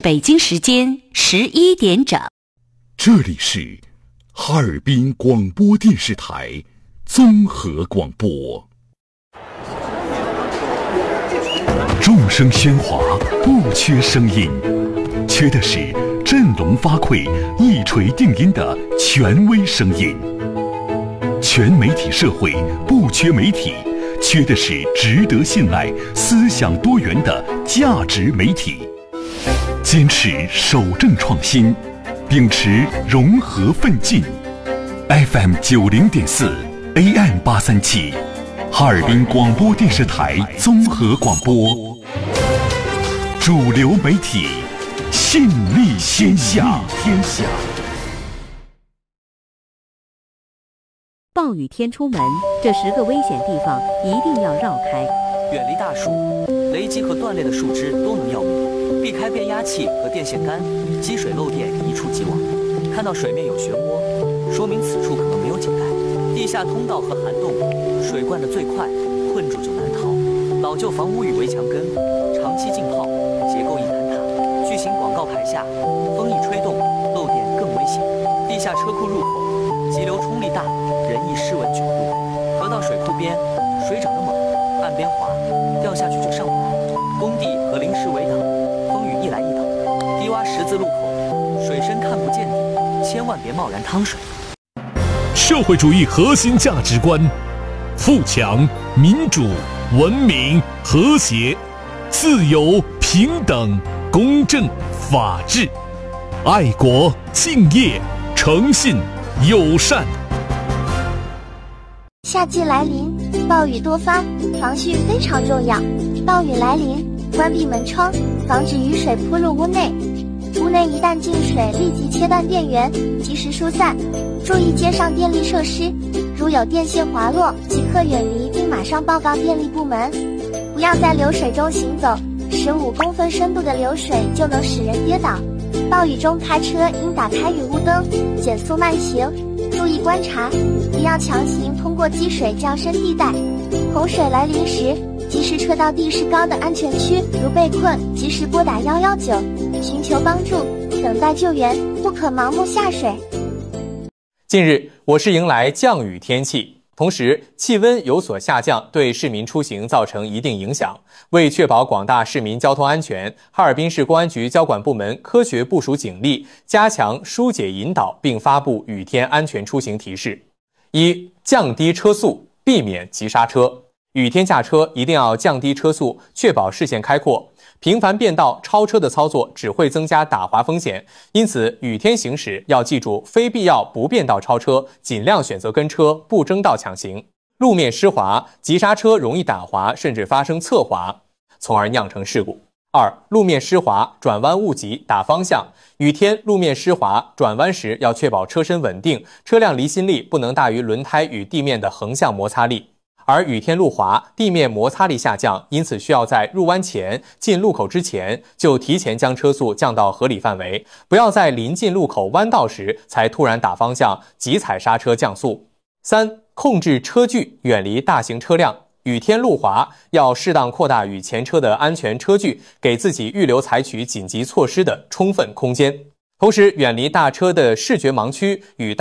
北京时间11点整， 这里是哈尔滨广播电视台综合广播。众声喧哗，不缺声音，缺的是振聋发聩、一锤定音的权威声音。全媒体社会不缺媒体，缺的是值得信赖、思想多元的价值媒体。坚持守正创新，秉持融合奋进。FM 90.4 AM 837，哈尔滨广播电视台综合广播，主流媒体，信立天下。 暴雨天出门，这10个危险地方一定要绕开。 远离大树，雷击和断裂的树枝都能要命。避开变压器和电线杆，积水漏电一触即亡。看到水面有漩涡，说明此处可能没有井盖。地下通道和涵洞，水灌得最快，困住就难逃。老旧房屋与围墙根，长期浸泡，结构易坍塌。巨型广告牌下，风一吹动，漏电更危险。地下车库入口，急流冲力大，人易失稳卷入。河道水库边，水涨得猛，岸边滑，掉下去就上不来。工地和临时围挡，风雨一来一倒。低洼十字路口，水深看不见底，千万别贸然趟水。 社会主义核心价值观：富强、民主、文明、和谐、自由、平等、公正、法治、爱国、敬业、诚信、友善。 夏季来临，暴雨多发，防汛非常重要。暴雨来临，关闭门窗，防止雨水扑入屋内。屋内一旦进水，立即切断电源，及时疏散。注意街上电力设施，如有电线滑落，即刻远离并马上报告电力部门。不要在流水中行走，15公分深度的流水就能使人跌倒。暴雨中开车应打开雨雾灯，减速慢行，注意观察，不要强行通过积水较深地带。洪水来临时，及时撤到地势高的安全区，如被困，及时拨打119，寻求帮助，等待救援，不可盲目下水。 近日，我市迎来降雨天气，同时气温有所下降，对市民出行造成一定影响。为确保广大市民交通安全，哈尔滨市公安局交管部门科学部署警力，加强疏解引导，并发布雨天安全出行提示：一、降低车速，避免急刹车。雨天驾车一定要降低车速，确保视线开阔。频繁变道、超车的操作只会增加打滑风险，因此雨天行驶要记住非必要不变道超车，尽量选择跟车，不争道抢行。路面湿滑，急刹车容易打滑，甚至发生侧滑，从而酿成事故。二、路面湿滑，转弯误急打方向。雨天路面湿滑，转弯时要确保车身稳定，车辆离心力不能大于轮胎与地面的横向摩擦力。而雨天路滑，地面摩擦力下降，因此需要在入弯前、进路口之前就提前将车速降到合理范围，不要在临近路口弯道时才突然打方向、急踩刹车降速。三、控制车距，远离大型车辆。雨天路滑，要适当扩大与前车的安全车距，给自己预留采取紧急措施的充分空间。同时，远离大车的视觉盲区与